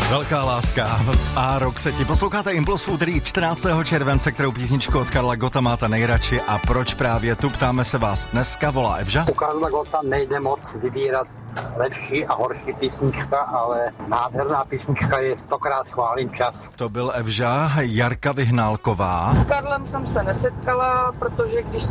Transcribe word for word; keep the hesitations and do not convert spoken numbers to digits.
Velká láska a Roxette. Posloucháte Impuls v úterý čtrnáctého července, kterou písničku od Karla Gotta máte nejradši a proč právě tu, ptáme se vás dneska, volá Evža. U Karla Gotta nejde moc vybírat lepší a horší písnička, ale nádherná písnička je stokrát chválím čas. To byl Evža. Jarka Vyhnálková. S Karlem jsem se nesetkala, protože když